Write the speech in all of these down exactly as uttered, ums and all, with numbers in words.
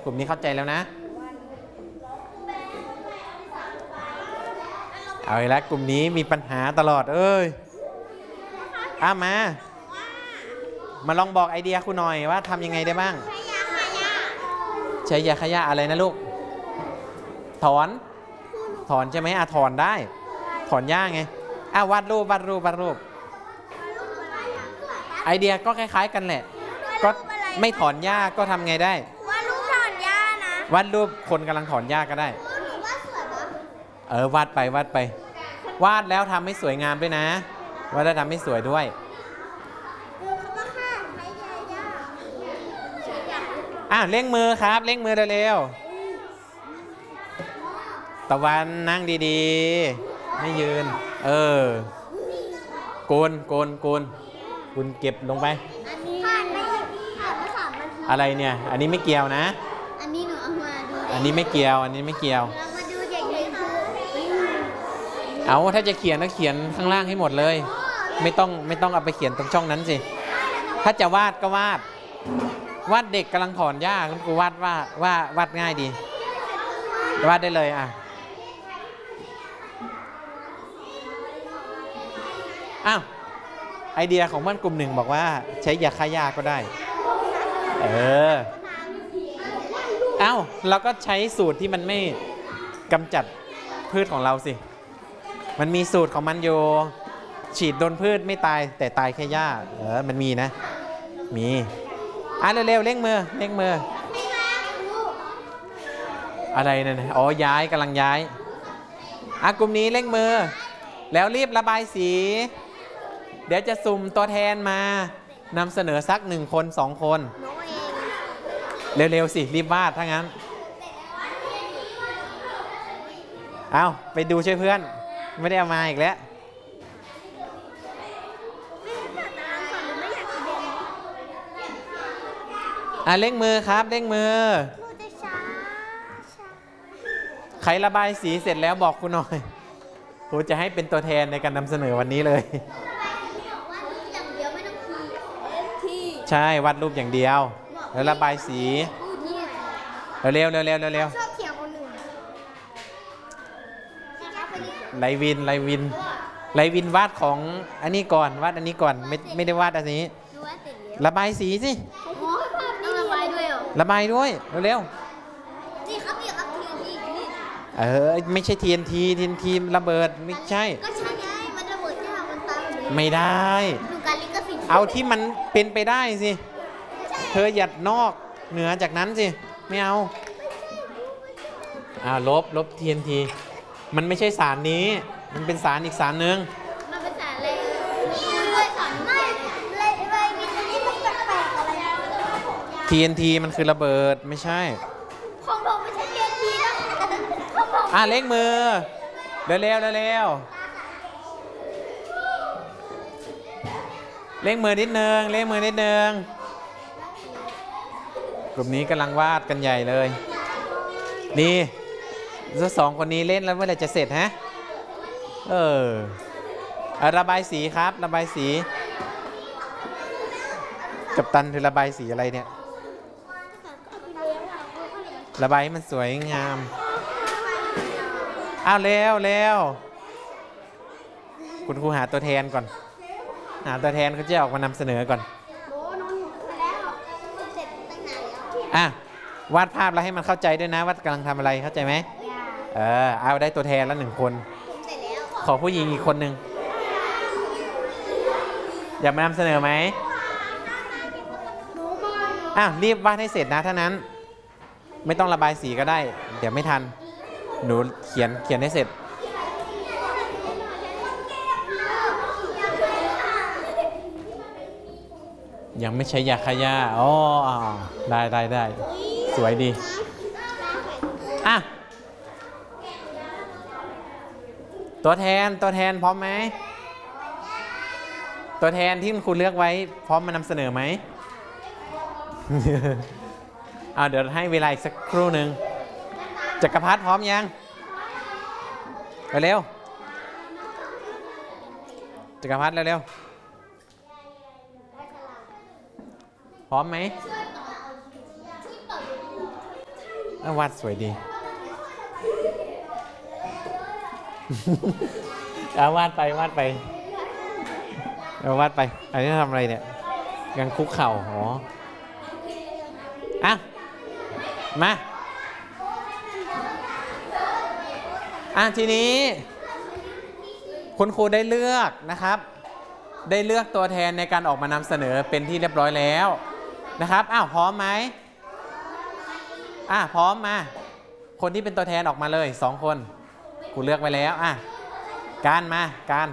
กลุ่มนี้เข้าใจแล้วนะเอาอีกแล้วกลุ่มนี้มีปัญหาตลอดเอ้ยอ้ามามาลองบอกไอเดียคุณหน่อยว่าทำยังไงได้บ้างใช้ยาขยะอะไรนะลูกถอนถอนใช่ไหมอ่ะถอนได้ถอนหญ้าไงอ่ะวาดรูปวาดรูปวาดรูปไอเดียก็คล้ายๆกันแหละก็ไม่ถอนหญ้าก็ทำไงได้วาดรูปถอนหญ้านะวาดรูปคนกำลังถอนหญ้าก็ได้เออวาดไปวาดไปวาดแล้วทำให้สวยงามด้วยนะวาดแล้วทำให้สวยด้วยอ่ะเร่งมือครับเร่งมือเร็วๆตะวันนั่งดีๆไม่ยืนเออโกนโกนโกนคุณเก็บลงไปอะไรเนี่ยอันนี้ไม่เกี่ยวนะอันนี้หนูเอามาดูอันนี้ไม่เกี่ยวอันนี้ไม่เกี่ยวเรามาดูเด็กๆเอาถ้าจะเขียนก็เขียนข้างล่างให้หมดเลยไม่ต้องไม่ต้องเอาไปเขียนตรงช่องนั้นสิถ้าจะวาดก็วาดวาดเด็กกำลังถอนหญ้าคุณครูวาดว่าว่าวาดง่ายดีวาดได้เลยอ่ะอ้าวไอเดียของเพื่อนกลุ่มหนึ่งบอกว่าใช้ยาฆ่าหญ้าก็ได้เออเอ้าเราก็ใช้สูตรที่มันไม่กำจัดพืชของเราสิมันมีสูตรของมันอยู่ฉีดโดนพืชไม่ตายแต่ตายแค่หญ้าเออมันมีนะมีอ่ะเร็วๆเร่งมือเร่งมืออะไรนั่นอ๋อย้ายกำลังย้ายอ่ะกลุ่มนี้เร่งมือแล้วรีบระบายสีเดี๋ยวจะสุ่มตัวแทนมานำเสนอสักหนึ่งคนสองคนเร็วๆสิรีบวาดถ้างั้นเอาไปดูช่วยเพื่อนไม่ได้เอามาอีกแล้วอ่ะเร่งมือครับเร่งมือใครระบายสีเสร็จแล้วบอกคุณหน่อยครูจะให้เป็นตัวแทนในการนำเสนอวันนี้เลยใช่วาดรูปอย่างเดียวแล้วระบายสีเร็วๆเร็วๆเร็วๆเร็วๆไลวินไลวินไลวินวาดของอันนี้ก่อนวาดอันนี้ก่อนไม่ไม่ได้วาดอันนี้ระบายสีสิระบายด้วยเหรอระบายด้วยเร็วๆนี่ครับนี่ครับทีนทีเออไม่ใช่ ที เอ็น ที ที เอ็น ที ระเบิดไม่ใช่ก็ใช่ไงมันระเบิดที่มันตายไม่ได้ดูการลิขสิทธิ์เอาที่มันเป็นไปได้สิเธอหยัดนอกเหนือจากนั้นสิไม่เอาอ่าลบลบ ที เอ็น ที มันไม่ใช่สารนี้มันเป็นสารอีกสารหนึ่งมันเป็นสารอะไรไม่สารไม่เลยเลยมีตัวนี้มันแปลกๆอะไรที เอ็น ที มันคือระเบิดไม่ใช่ของผมไม่ใช่ ที เอ็น ที นะอ่ะเร่งมือเร็วเร็วเร็วเร่งมือนิดนึงเร่งมือนิดนึงกลุ่มนี้กำลังวาดกันใหญ่เลยนี่สองคนนี้เล่นแล้วเมื่อไหร่จะเสร็จฮะเออระบายสีครับระบายสีกัปตันคือระบายสีอะไรเนี่ยระบายให้มันสวยงามอ้าวเร็วเร็วคุณครูหาตัวแทนก่อนหาตัวแทนเขาจะออกมานำเสนอก่อนอ่ะวาดภาพแล้วให้มันเข้าใจด้วยนะว่ากำลังทำอะไรเข้าใจไหมเออเอาได้ตัวแทนแล้วหนึ่งคนขอผู้หญิงอีกคนหนึ่งอยากมานำเสนอไหมอ้าวรีบวาดให้เสร็จนะเท่านั้นไม่ต้องระบายสีก็ได้เดี๋ยวไม่ทันหนูเขียนเขียนให้เสร็จยังไม่ใช้ยาฆ่าหญ้าอ๋อได้ได้ได้สวยดีอ่ะตัวแทนตัวแทนพร้อมไหมตัวแทนที่คุณเลือกไว้พร้อมมานำเสนอไหม เอาเดี๋ยวให้เวลาอีกสักครู่หนึ่งจักรพรรดิพร้อมยังเร็วจักรพรรดิเร็วพร้อมไหมวาดสวยดี เอาวาดไปวาดไปเอาวาดไปอันนี้ทำอะไรเนี่ยยังคุกเข่าอ๋ออ่ะมาอ่ะทีนี้คุณครูได้เลือกนะครับได้เลือกตัวแทนในการออกมานำเสนอเป็นที่เรียบร้อยแล้วนะครับอ้าวพร้อมไหมอ่ะพร้อมมาคนที่เป็นตัวแทนออกมาเลยสองคนครูเลือกไว้แล้วอ่ะการมาการ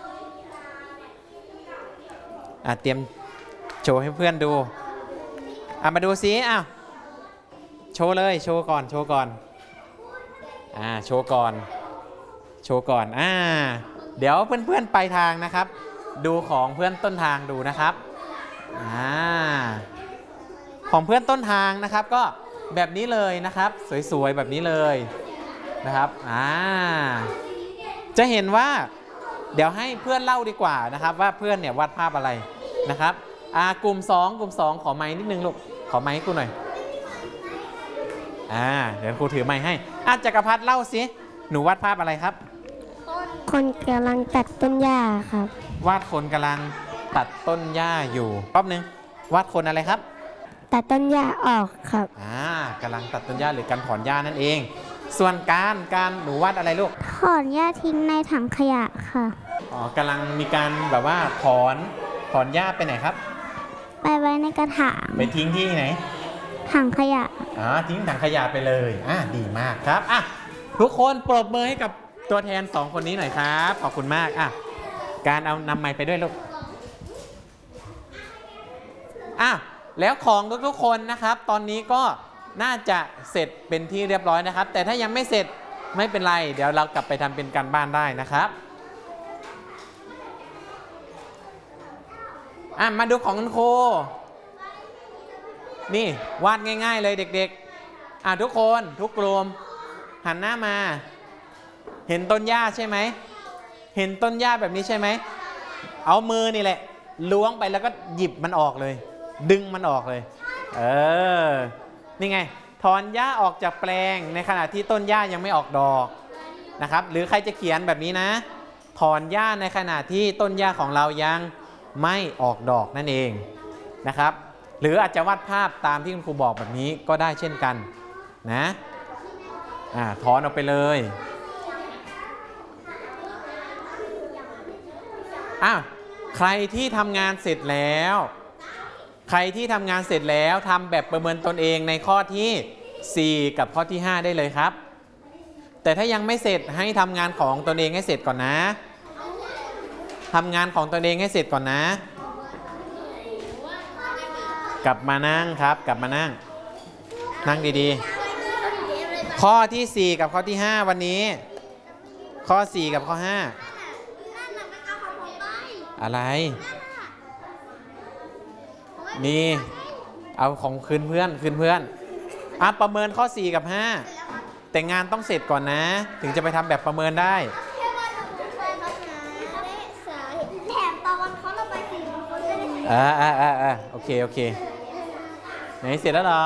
อ่ะเตรียมโชว์ให้เพื่อนดูอ่ะมาดูซิอ้าวโชว์เลยโชว์ก่อนโชว์ก่อนอ่าโชว์ก่อนโชว์ก่อนอ่าเดี๋ยวเพื่อนๆไปทางนะครับดูของเพื่อนต้นทางดูนะครับอ่าของเพื่อนต้นทางนะครับก็แบบนี้เลยนะครับสวยๆแบบนี้เลยนะครับอ่าจะเห็นว่าเดี๋ยวให้เพื่อนเล่าดีกว่านะครับว่าเพื่อนเนี่ยวาดภาพอะไรนะครับอ่ากลุ่มสองกลุ่มสองขอไม้นิดนึงลูกขอไม้ให้กูหน่อยอ่าเดี๋ยวครูถือไม้ให้อ่ะจักรพัฒน์เล่าสิหนูวาดภาพอะไรครับคนกำลังตัดต้นหญ้าครับวาดคนกำลังตัดต้นหญ้าอยู่รอบนึงวาดคนอะไรครับตัดต้นหญ้าออกครับอ่ากำลังตัดต้นหญ้าหรือการถอนหญ้านั่นเองส่วนการการหนูวาดอะไรลูกถอนหญ้าทิ้งในถังขยะค่ะอ๋อกำลังมีการแบบว่าถอนถอนหญ้าไปไหนครับไปไว้ในกระถางไปทิ้งที่ไหนถังขยะอ๋อทิ้งถังขยะไปเลยอ่ะดีมากครับอ่ะทุกคนปรบมือให้กับตัวแทนสองคนนี้หน่อยครับขอบคุณมากอ่ะการเอานำไมค์ไปด้วยลูกอ่ะแล้วของทุกๆคนนะครับตอนนี้ก็น่าจะเสร็จเป็นที่เรียบร้อยนะครับแต่ถ้ายังไม่เสร็จไม่เป็นไรเดี๋ยวเรากลับไปทำเป็นการบ้านได้นะครับอ่ะมาดูของคุณครูนี่วาดง่ายๆเลยเด็กๆอ่ะทุกคนทุกกลุ่มหันหน้ามาเห็นต้นหญ้าใช่ไหมเห็นต้นหญ้าแบบนี้ใช่ไหมเอามือนี่แหละล้วงไปแล้วก็หยิบมันออกเลยดึงมันออกเลยเออนี่ไงถอนหญ้าออกจากแปลงในขณะที่ต้นหญ้ายังไม่ออกดอกนะครับหรือใครจะเขียนแบบนี้นะถอนหญ้าในขณะที่ต้นหญ้าของเรายังไม่ออกดอกนั่นเองนะครับหรืออาจจะวาดภาพตามที่คุณครูบอกแบบนี้ก็ได้เช่นกันนะอ่าถอนออกไปเลยอ้าวใครที่ทำงานเสร็จแล้วใครที่ทำงานเสร็จแล้วทำแบบประเมินตนเองในข้อที่สี่กับข้อที่ห้าได้เลยครับแต่ถ้ายังไม่เสร็จให้ทำงานของตนเองให้เสร็จก่อนนะทำงานของตนเองให้เสร็จก่อนนะกลับมานั่งครับกลับมานั่งนั่งดีๆข้อที่สี่กับข้อที่ห้าวันนี้ข้อสี่กับข้อห้าอะไรนี่เอาของคืนเพื่อนคืนเพื่อนอ่ะประเมินข้อสี่กับห้าแต่งานต้องเสร็จก่อนนะถึงจะไปทำแบบประเมินได้แถมตอนเขาระบายสีคนได้อ่าอ่าอ่าอ่าโอเคโอเคไหนเสร็จแล้วเหรอ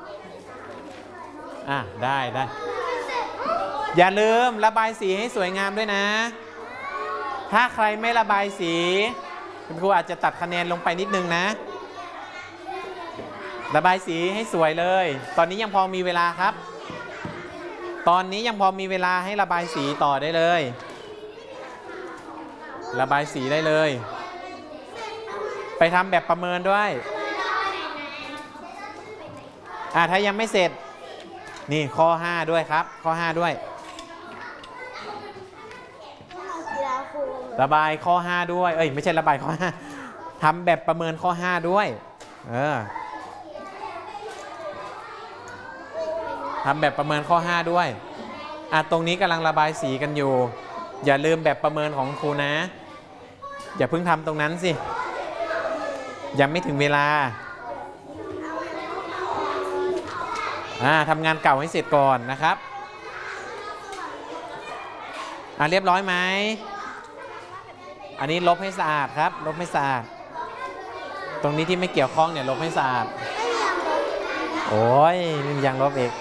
อ่ะได้ได้อย่าลืมระบายสีให้สวยงามด้วยนะถ้าใครไม่ระบายสีคุณครูอาจจะตัดคะแนนลงไปนิดนึงนะระบายสีให้สวยเลยตอนนี้ยังพอมีเวลาครับตอนนี้ยังพอมีเวลาให้ระบายสีต่อได้เลยระบายสีได้เลยไปทำแบบประเมินด้วยอ่าถ้ายังไม่เสร็จนี่ข้อห้าด้วยครับข้อห้าด้วยระบายข้อห้าด้วยเอ้ยไม่ใช่ระบายข้อห้าทำแบบประเมินข้อห้าด้วยเออทำแบบประเมินข้อห้าด้วยอ่ะตรงนี้กำลังระบายสีกันอยู่อย่าลืมแบบประเมินของครูนะอย่าเพิ่งทำตรงนั้นสิยังไม่ถึงเวลาอ่าทำงานเก่าให้เสร็จก่อนนะครับอ่ะเรียบร้อยไหมอันนี้ลบให้สะอาดครับลบให้สะอาดตรงนี้ที่ไม่เกี่ยวข้องเนี่ยลบให้สะอาดโอ้ยนี่ยังลบอีก